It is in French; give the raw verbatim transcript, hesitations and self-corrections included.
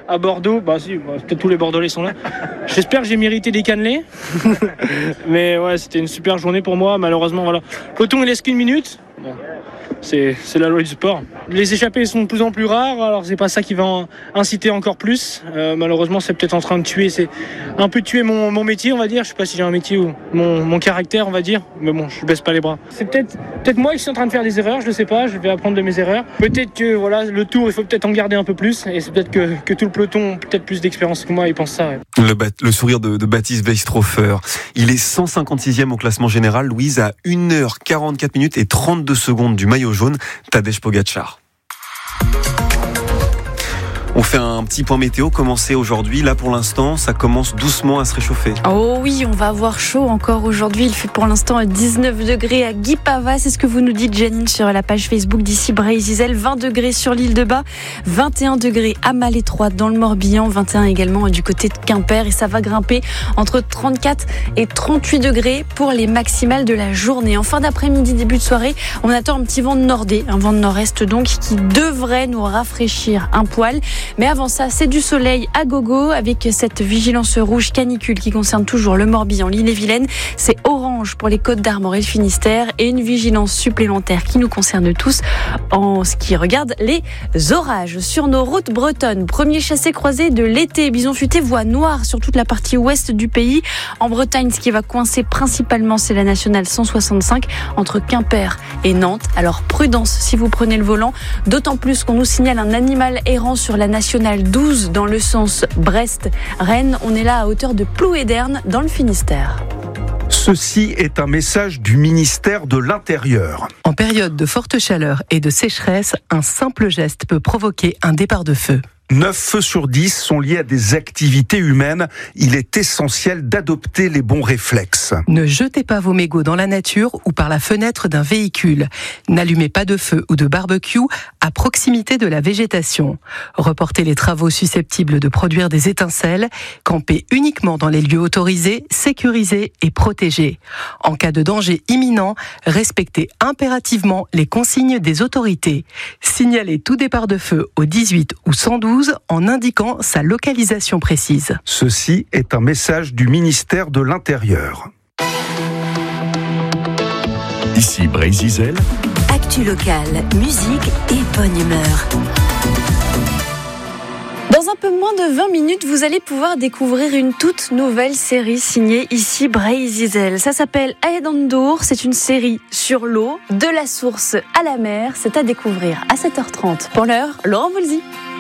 à Bordeaux. Bah si, bah, peut-être tous les Bordelais sont là. J'espère que j'ai mérité des cannelés. Mais ouais, c'était une super journée pour moi. Malheureusement, voilà. Le peloton, il laisse qu'une minute. Bon. C'est, c'est la loi du sport. Les échappées sont de plus en plus rares, alors c'est pas ça qui va en inciter encore plus. Euh, malheureusement, c'est peut-être en train de tuer, c'est un peu tuer mon, mon métier, on va dire. Je sais pas si j'ai un métier ou mon, mon caractère, on va dire. Mais bon, je baisse pas les bras. C'est peut-être, peut-être moi qui suis en train de faire des erreurs, je ne sais pas. Je vais apprendre de mes erreurs. Peut-être que voilà, le tour, il faut peut-être en garder un peu plus. Et c'est peut-être que, que tout le peloton, peut-être plus d'expérience que moi, ils pensent ça. Ouais. Le, bat, le sourire de, de Baptiste Weistrofer. Il est cent cinquante-sixième au classement général. Louise à une heure quarante-quatre minutes et trente-deux secondes du maillot jaune. Tadej Pogacar. On fait un petit point météo, commencé aujourd'hui. Là, pour l'instant, ça commence doucement à se réchauffer. Oh oui, on va avoir chaud encore aujourd'hui. Il fait pour l'instant dix-neuf degrés à Guipava. C'est ce que vous nous dites, Janine, sur la page Facebook d'ici Bray-Zizel. vingt degrés sur l'île de Bas, vingt et un degrés à Malétroit dans le Morbihan, vingt et un également du côté de Quimper. Et ça va grimper entre trente-quatre et trente-huit degrés pour les maximales de la journée. En fin d'après-midi, début de soirée, on attend un petit vent de nordé, un vent de nord-est donc, qui devrait nous rafraîchir un poil. Mais avant ça, c'est du soleil à gogo avec cette vigilance rouge canicule qui concerne toujours le Morbihan, l'Ille-et-Vilaine. C'est orange pour les Côtes-d'Armor et le Finistère et une vigilance supplémentaire qui nous concerne tous en ce qui regarde les orages sur nos routes bretonnes. Premier chassé-croisé de l'été. Bison futé voie noire sur toute la partie ouest du pays. En Bretagne, ce qui va coincer principalement, c'est la nationale cent soixante-cinq entre Quimper et Nantes. Alors prudence si vous prenez le volant, d'autant plus qu'on nous signale un animal errant sur la nationale douze dans le sens Brest-Rennes. On est là à hauteur de Plouéderne dans le Finistère. Ceci est un message du ministère de l'Intérieur. En période de forte chaleur et de sécheresse, un simple geste peut provoquer un départ de feu. neuf feux sur dix sont liés à des activités humaines. Il est essentiel d'adopter les bons réflexes. Ne jetez pas vos mégots dans la nature ou par la fenêtre d'un véhicule. N'allumez pas de feu ou de barbecue à proximité de la végétation. Reportez les travaux susceptibles de produire des étincelles. Campez uniquement dans les lieux autorisés, sécurisés et protégés. En cas de danger imminent, respectez impérativement les consignes des autorités. Signalez tout départ de feu au dix-huit ou cent douze en indiquant sa localisation précise. Ceci est un message du ministère de l'Intérieur. Ici Bray-Zizel. Actu locale, musique et bonne humeur. Dans un peu moins de vingt minutes, vous allez pouvoir découvrir une toute nouvelle série signée ici Bray-Zizel. Ça s'appelle Aedandour, c'est une série sur l'eau, de la source à la mer. C'est à découvrir à sept heures trente. Pour l'heure, Laurent Voulzy.